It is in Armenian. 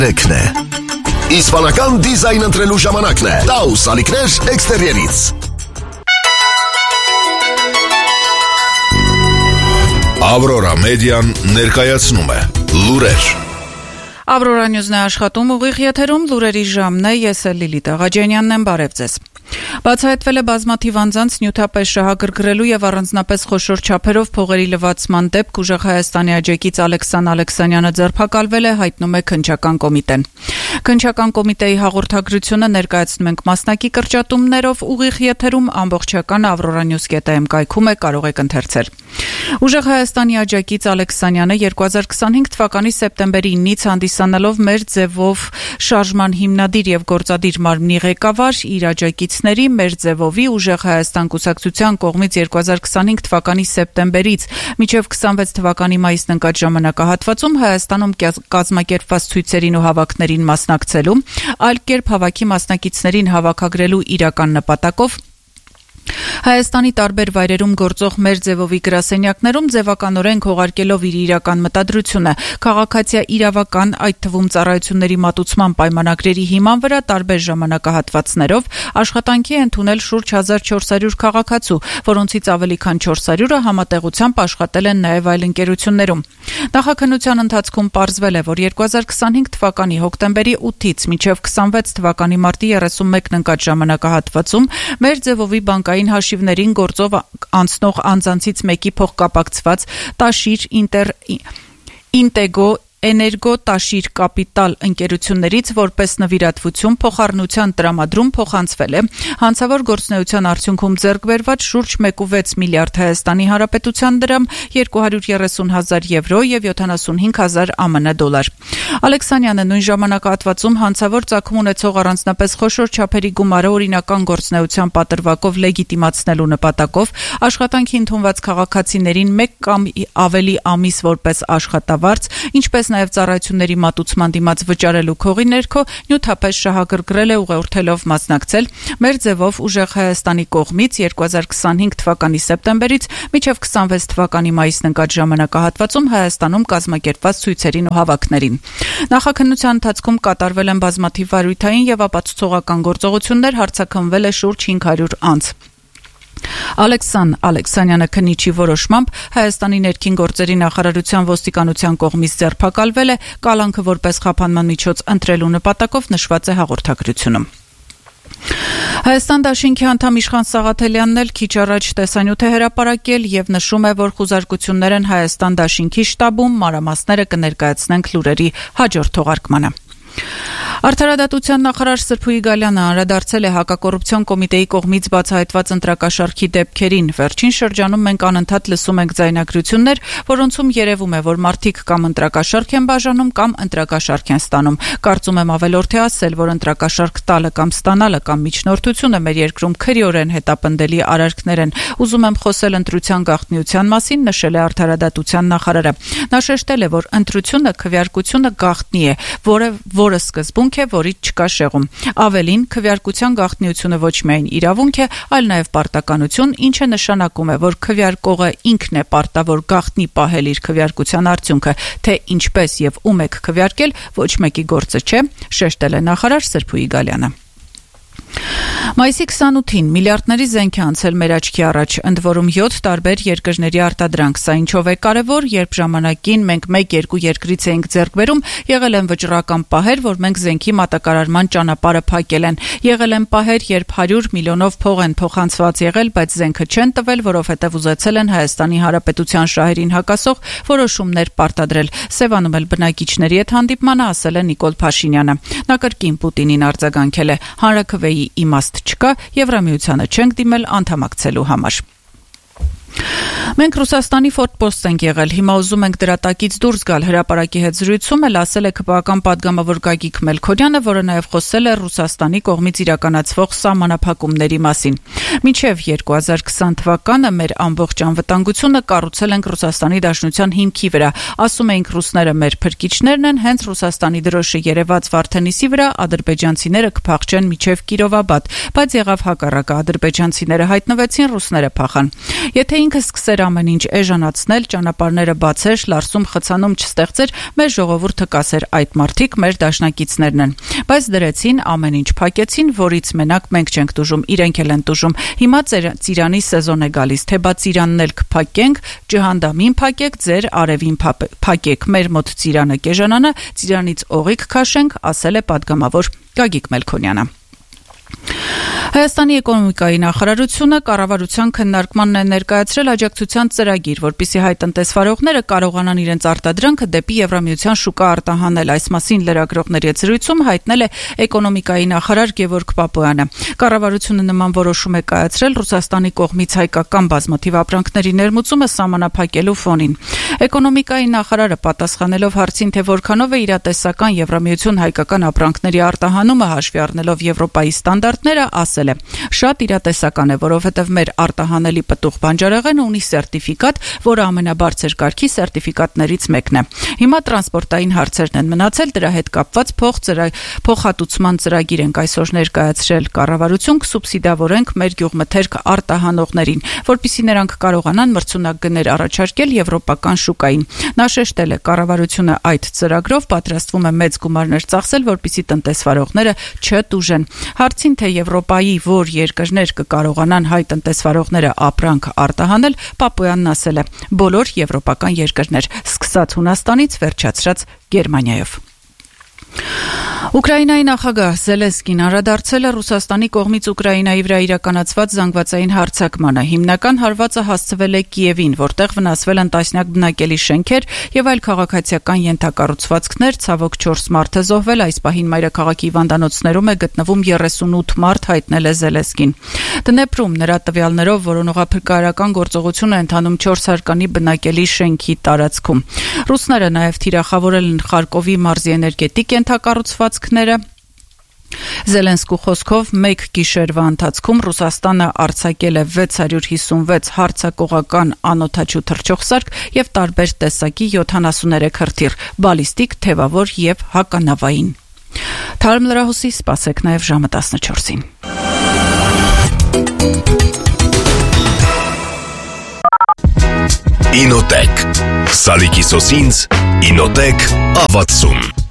Ռեքն է։ Իսպանական դիզայն ընտրելու ժամանակն է։ Taus ալիքներ էքստերիերից։ Aurora Median ներկայացնում է լուրեր։ Aurora News-ն է աշխատում ուղիղ եթերում, լուրերի ժամն է, ես էլ Լիլիթ Աղաջանյանն եմ, բարև ձեզ։ Բացահայտվել է բազմաթիվ անձանց նյութապես շահագրգռելու եւ առանձնապես խոշոր չափերով փողերի լվացման դեպք ուժեղ Հայաստանի աջակից Ալեքսան Ալեքսանյանը ձերբակալվել է, հայտնում է քննչական կոմիտեն։ Քննչական կոմիտեի հաղորդագրությունը ներկայացնում ենք մասնակի կրճատումներով ուղիղ եթերում, ամբողջական aurora.news.am կայքում է, կարող եք ընթերցել։ Ուժեղ Հայաստանի աջակից Ալեքսանյանը 2025 թվականի սեպտեմբերի 9-ից հանդիսանալով մեր ձևով շարժման հիմնադիր եւ գործադիր մարմնի ղեկավար իր աջակիցների մեր ձևովի ուժեղ Հայաստան կուսակցության կողմից 2025 թվականի սեպտեմբերից մինչև 26 թվականի մայիսն ընկած ժամանակահատվածում Հայաստանում կազմակերպված ցույցերին ու հավաքներին մասնակցելու, այլ կերպ հավաքի մասնակիցներին հավաքագրելու իրական նպատակով Հայաստանի տարբեր վայրերում գործող մեր ձևովի գրասենյակներում ձևականորեն քողարկելով իր իրական մտադրությունը, քաղաքացիա իրավական, այդ թվում ծառայությունների մատուցման պայմանագրերի հիման վրա տարբեր ժամանակահատվածներով աշխատանքի է ընդունել շուրջ 1400 քաղաքացու, որոնցից ավելի քան 400-ը համատեղությամբ աշխատել են նաև այլ ընկերություններում։ Նախաքննության ընթացքում պարզվել է, որ 2025 թվականի հոկտեմբերի 8-ից մինչև 26 թվականի մարտի 31-ն ընկած ժամանակահատվածում մեր ձևովի բանկային հաշիվներին գործով անցնող անձանցից մեկի փոխկապակցված Տաշիր Ինտեգո Էներգո Տաշիր Կապիտալ ընկերություններից որպես նվիրատվություն փոխառնության տրամադրում փոխանցվել է հանցավոր գործունեության արդյունքում ձեռք բերված շուրջ 1.6 միլիարդ Հայաստանի Հանրապետության դրամ, 230,000 եվրո եւ 75,000 ԱՄՆ դոլար։ Ալեքսանյանը նույն ժամանակահատվածում հանցավոր ծագում ունեցող առանձնապես խոշոր չափերի գումարը օրինական գործունեության պատրվակով լեգիտիմացնելու նպատակով աշխատանքի ընդունված քաղաքացիներին 1 կամ ավելի ամիս որպես աշխատավարձ, ինչպես նաև ծառայությունների մատուցման դիմաց վճարելու քողի ներքո նյութապես շահագրգռել է ուղղորդելով մասնակցել մեր ձևով ուժեղ Հայաստանի կողմից 2025 թվականի սեպտեմբերից մինչև 26 թվականի մայիսն ընկած ժամանակահատվածում Հայաստանում կազմակերպված ցույցերին ու հավաքներին։ Նախաքննության ընթացքում կատարվել են բազմաթիվ վարույթային եւ ապացուցողական գործողություններ, հարձակվվել է շուրջ 500 անձ։ Ալեքսան Ալեքսանյանը քննիչի որոշմամբ Հայաստանի ներքին գործերի նախարարության ոստիկանության կողմից ձերբակալվել է, կալանքը որպես խափանման միջոց ընտրելու նպատակով նշված է հաղորդագրությունում։ Հայաստան դաշինքի անդամ Իշխան Սաղաթելյանն էլ քիչ առաջ տեսանյութ է հրապարակել եւ նշում է, որ խուզարկություններ են Հայաստան դաշինքի շտաբում, մանրամասները կներկայացնենք լուրերի հաջորդ թողարկմանը։ Արդարադատության նախարար Սրփուի Գալյանը անդրադարձել է հակակոռուպցիոն կոմիտեի կողմից բացահայտված ընտրակաշառքի դեպքերին։ Վերջին շրջանում մենք անընդհատ լսում ենք ձայնագրություններ, որոնցում երևում է, որ մարդիկ կամ ընտրակաշառք են բաժանում կամ ընտրակաշառք են ստանում։ Կարծում եմ ավելորդ է ասել, որ ընտրակաշառք տալը կամ ստանալը կամ միջնորդությունը մեր երկրում քրեորեն հետապնդելի արարքներ են։ Ուզում եմ խոսել ընտրության գաղտնիության մասին, նշել է արդարադատության նախարարը։ Նա շեշտել է, որ ընտրությունը քվեարկությունը գաղտնի է, որը սկզբունք է, որից չկա շեղում։ Ավելին, քվեարկության գաղտնիությունը ոչ միայն իրավունք է, այլ նաև պարտականություն, ինչը նշանակում է, որ քվեարկողը ինքն է պարտավոր գաղտնի պահել իր քվեարկության արդյունքը, թե ինչպես եւ ում եք քվեարկել, ոչ մեկի գործը չէ, շեշտել է նախարար Սրփուի Գալյանը։ Մայիսի 28-ին միլիարդների զենք է անցել մեր աչքի առաջ, ընդ որում 7 տարբեր երկրների արտադրանք, սա ինչով է կարևոր, երբ ժամանակին մենք 1-2 երկրից էինք ձեռք բերում, եղել են վճռական պահեր, որ մենք զենքի մատակարարման ճանապարհը փակել են, եղել են պահեր, երբ 100 միլիոնով փող են փոխանցված եղել, բայց զենքը չեն տվել, որովհետև ուզեցել են Հայաստանի Հանրապետության շահերին հակասող որոշումներ պարտադրել։ Սևանում էլ բնակիչների հետ հանդիպմանը ասել է Նիկոլ Փաշինյանը։ Նա կրկին Պուտինին արձագանքել է. հանրաքվեի իմաստ չկա, Եվրամիությանը չենք դիմել անդամակցելու համար։ Մենք Ռուսաստանի ֆորտպոստ ենք եղել, հիմա ուզում ենք դրա տակից դուրս գալ, հրապարակի հետ զրույցում էլ ասել է ԿՊԱ-կան պատգամավոր Գագիկ Մելքորյանը, որը նաև խոսել է Ռուսաստանի կողմից իրականացվող սահմանափակումների մասին։ Մինչև 2020 թվականը մեր ամբողջ անվտանգությունը կառուցել ենք Ռուսաստանի Դաշնության հիմքի վրա, ասում էինք ռուսները մեր փրկիչներն են, հենց Ռուսաստանի դրոշը երևաց Վարդենիսի վրա, ադրբեջանցիները կփախչեն մինչև Կիրովաբադ, բայց եղավ հակառակը, ադրբեջանցիները հայտնվեցին, ռուսները փախան։ Եթե ինքը սկսեր ամեն ինչ էժանացնել, ճանապարհները բացեր, լարսում խցանում չստեղծեր, մեր ժողովուրդը կասեր այդ մարդիկ մեր դաշնակիցներն են։ Բայց դրեցին, ամեն ինչ փակեցին, որից մենակ մենք չենք տուժում, իրենք էլ են տուժում։ Հիմա ծիրանի սեզոն է գալիս, թե բա ծիրանն էլ կփակենք, ջհանդամին փակեք, ձեր արևին փակեք, մեր մոտ ծիրանը կեժանանա, ծիրանից օղիկ քաշենք, ասել է падգամավոր Գագիկ Մելքոնյանը։ Հայաստանի էկոնոմիկայի նախարարությունը կառավարության քննարկմանն է ներկայացրել աջակցության ծրագիր, որպեսզի հայ տնտեսվարողները կարողանան իրենց արտադրանքը դեպի Եվրամիության շուկա արտահանել։ Այս մասին լրագրողների հետ զրույցում հայտնել է էկոնոմիկայի նախարար Գևորգ Պապոյանը։ Կառավարությունը նման որոշում է կայացրել Ռուսաստանի կողմից հայկական բազմաթիվ ապրանքների ներմուծումը սահմանափակելու ֆոնին։ Էկոնոմիկայի նախարարը պատասխանելով հարցին, թե որքանով է իրատեսական Եվրամիություն հայկական ապրանքների արտահանումը հաշվի առնելով Եվրոպայի ստանդարտները, ասել է. շատ իրատեսական է, որովհետև մեր արտահանելի պտուղ բանջարեղենը ունի սերտիֆիկատ, որը ամենաբարձր կարգի սերտիֆիկատներից մեկն է։ Հիմա տրանսպորտային հարցերն են մնացել, դրա հետ կապված փոխհատուցման ծրագիր ենք այսօր ներկայացրել կառավարություն, կսուբսիդավորենք մեր գյուղմթերք արտահանողներին, որպեսզի նրանք կարողանան մրցունակ գներ առաջարկել եվրոպական շուկային։ Նա շեշտել է, կառավարությունը այդ ծրագրով պատրաստվում է մեծ գումարներ ծախսել, որպեսզի տնտեսվարողները չտուժեն։ Հարցին, թե Եվրոպայի որ երկրներ կկարողանան հայ տնտեսվարողները ապրանք արտահանել, Պապոյանն ասել է. բոլոր եվրոպական երկրներ, սկսած Հունաստանից, վերջացրած Գերմանիայով։ Ուկրաինայի նախագահ Զելենսկին անդրադարձել է Ռուսաստանի կողմից Ուկրաինայի վրա իրականացված զանգվածային հարձակմանը։ Հիմնական հարվածը հասցվել է Կիևին, որտեղ վնասվել են տասնյակ բնակելի շենքեր եւ այլ քաղաքացիական ենթակառուցվածքներ, ցավոք 4 մարդ է զոհվել, այս պահին մայրաքաղաքի հիվանդանոցներում է գտնվում 38 մարդ, հայտնել է Զելենսկին։ Դնեպրում նրա տվյալներով որոնողափրկարարական գործողություն է ընթանում 4 հարկանի բնակելի շենքի տարածքում։ Ռուսները նաեւ թիրախավորել են Խարկովի մարզի էներգետիկ ենթակառուցվածքները։ Զելենսկու խոսքով մեկ գիշերվա ընթացքում Ռուսաստանը արձակել է 656 հարձակողական անօդաչու թռչող սարք եւ տարբեր տեսակի 73 հրթիռ, բալիստիկ, թևավոր եւ հականավային։ Թարմ լրահոսի սպասեք նաեւ ժամը 14-ին։ Ինոտեք Սալիկի սոսինց Ինոտեք ավացում